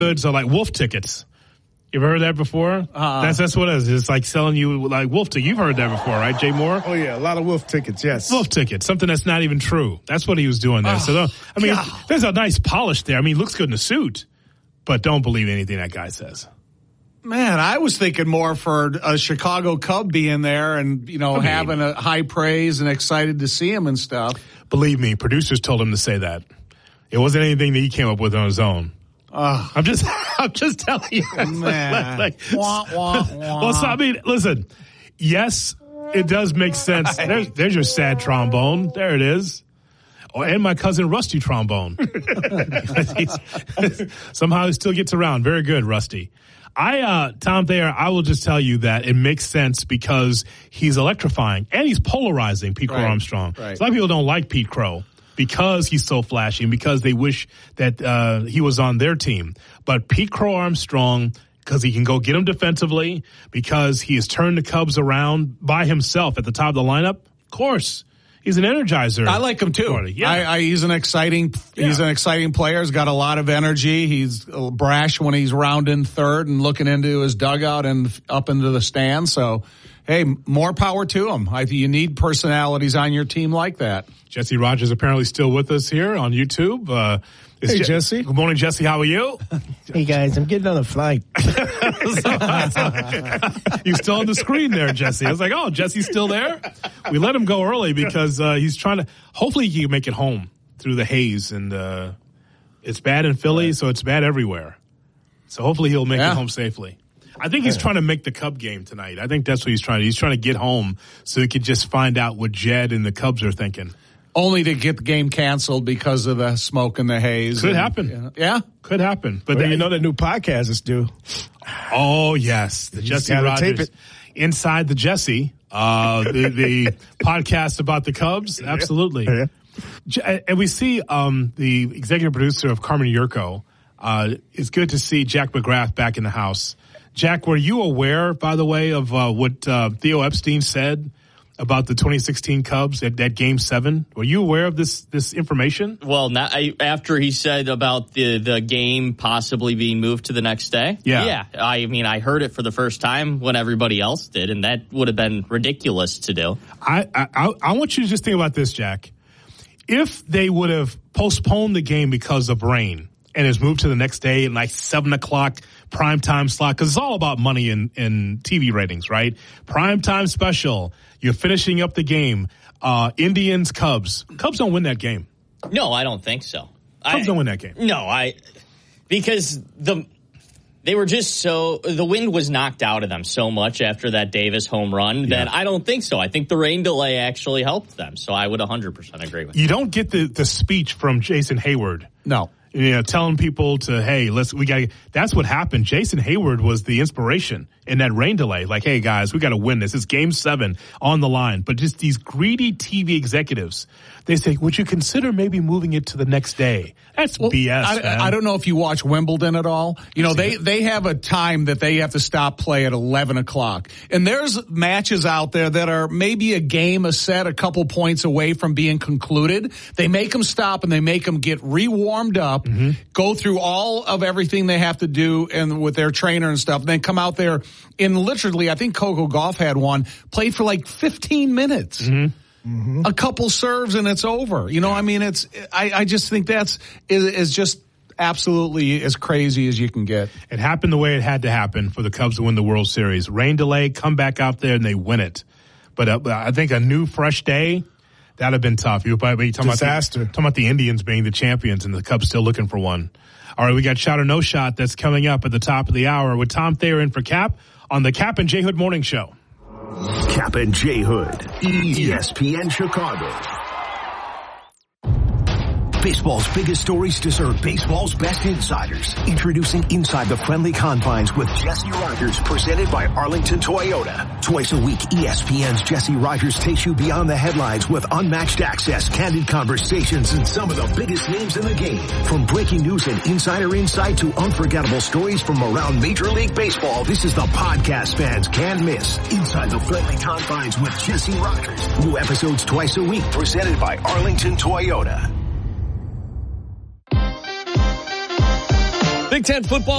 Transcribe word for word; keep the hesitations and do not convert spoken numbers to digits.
good. So like wolf tickets. You ever heard that before? Uh, that's that's what it is. It's like selling you like wolf tickets. You've heard that before, right, Jay Moore? Oh yeah, a lot of wolf tickets. Yes, wolf tickets. Something that's not even true. That's what he was doing there. Oh, so I mean, God. There's a nice polish there. I mean, he looks good in a suit, but don't believe anything that guy says. Man, I was thinking more for a Chicago Cub being there and, you know, I mean, having a high praise and excited to see him and stuff. Believe me, producers told him to say that. It wasn't anything that he came up with on his own. Uh, I'm just, I'm just telling you. Man. like, wah, wah, wah. Well, so, I mean, listen, yes, it does make sense. There's, there's your sad trombone. There it is. Oh, and my cousin Rusty trombone. Somehow he still gets around. Very good, Rusty. I, uh, Tom Thayer, I will just tell you that it makes sense because he's electrifying and he's polarizing Pete Crow right. Armstrong. Right. A lot of people don't like Pete Crow because he's so flashy and because they wish that uh, he was on their team. But Pete Crow Armstrong, because he can go get them defensively, because he has turned the Cubs around by himself at the top of the lineup, of course. He's an energizer. I like him too. Yeah. I, I, he's an exciting. Yeah. He's an exciting player. He's got a lot of energy. He's brash when he's rounding third and looking into his dugout and up into the stand. So, hey, more power to him. I think you need personalities on your team like that. Jesse Rogers apparently still with us here on YouTube. Uh, Hey, Je- Jesse. Good morning, Jesse. How are you? Hey, guys. I'm getting on a flight. You're still on the screen there, Jesse. I was like, oh, Jesse's still there? We let him go early because uh, he's trying to – hopefully he can make it home through the haze. And uh, it's bad in Philly, right. So it's bad everywhere. So hopefully he'll make yeah. it home safely. I think he's trying to make the Cub game tonight. I think that's what he's trying to – he's trying to get home so he can just find out what Jed and the Cubs are thinking. Only to get the game canceled because of the smoke and the haze. Could and, happen. You know, yeah. Could happen. But well, then, you know that new podcast is due. Oh, yes. The Jesse Rogers. Inside the Jesse. Uh, the, the podcast about the Cubs. Absolutely. Yeah. And we see um, the executive producer of Carmen Yurko. Uh, it's good to see Jack McGrath back in the house. Jack, were you aware, by the way, of uh, what uh, Theo Epstein said about the twenty sixteen Cubs at that game seven? Were you aware of this this information? Well, not, I, after he said about the, the game possibly being moved to the next day. Yeah. Yeah. I mean, I heard it for the first time when everybody else did, and that would have been ridiculous to do. I, I, I want you to just think about this, Jack. If they would have postponed the game because of rain and it's moved to the next day at like seven o'clock primetime slot, because it's all about money and, and T V ratings, right? Primetime special. You're finishing up the game. Uh, Indians, Cubs. Cubs don't win that game. No, I don't think so. Cubs I, don't win that game. No, I because the they were just so the wind was knocked out of them so much after that Davis home run yeah. that I don't think so. I think the rain delay actually helped them. So I would one hundred percent agree with you. You don't get the, the speech from Jason Hayward. No. You know, telling people to, hey, let's, we got that's what happened. Jason Hayward was the inspiration in that rain delay. Like, hey, guys, we got to win this. It's game seven on the line. But just these greedy T V executives, they say, would you consider maybe moving it to the next day? That's well, B S, I, man. I don't know if you watch Wimbledon at all. You know, they, they have a time that they have to stop play at eleven o'clock. And there's matches out there that are maybe a game, a set, a couple points away from being concluded. They make them stop and they make them get re-warmed up, mm-hmm. go through all of everything they have to do and with their trainer and stuff, and then come out there in literally, I think Coco Gauff had one, played for like fifteen minutes. Mm-hmm. Mm-hmm. A couple serves and it's over. You know, I mean, it's, I, I just think that's, is, is just absolutely as crazy as you can get. It happened the way it had to happen for the Cubs to win the World Series. Rain delay, come back out there and they win it. But uh, I think a new, fresh day, that'd have been tough. You were probably talking Disaster. about, the, talking about the Indians being the champions and the Cubs still looking for one. All right, we got Shot or No Shot that's coming up at the top of the hour with Tom Thayer in for Cap on the Cap and J Hood Morning Show. Cap and J Hood, E S P N Chicago. Baseball's biggest stories deserve baseball's best insiders. Introducing Inside the Friendly Confines with Jesse Rogers, presented by Arlington Toyota. Twice a week, E S P N's Jesse Rogers takes you beyond the headlines with unmatched access, candid conversations, and some of the biggest names in the game. From breaking news and insider insight to unforgettable stories from around Major League Baseball, this is the podcast fans can't miss. Inside the Friendly Confines with Jesse Rogers. New episodes twice a week, presented by Arlington Toyota. Big Ten football